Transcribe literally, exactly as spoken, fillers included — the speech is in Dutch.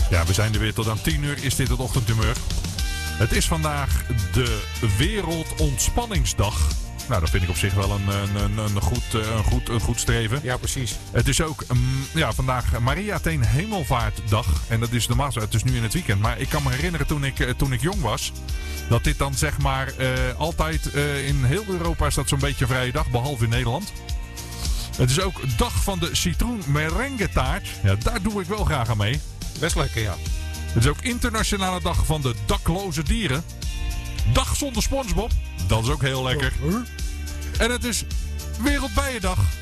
Ja, we zijn er weer tot aan tien uur. Is dit het ochtendhumeur? Het is vandaag de Wereldontspanningsdag. Nou, dat vind ik op zich wel een, een, een, goed, een, goed, een goed streven. Ja, precies. Het is ook um, ja, vandaag Maria Teen Hemelvaartdag. En dat is normaal zo. Het is nu in het weekend. Maar ik kan me herinneren toen ik, toen ik jong was. Dat dit dan zeg maar uh, altijd uh, in heel Europa is dat zo'n beetje een vrije dag. Behalve in Nederland. Het is ook dag van de citroen merengue taart. Ja, daar doe ik wel graag aan mee. Best lekker, ja. Het is ook internationale dag van de dakloze dieren. Dag zonder SpongeBob. Dat is ook heel lekker. En het is Wereldbijendag.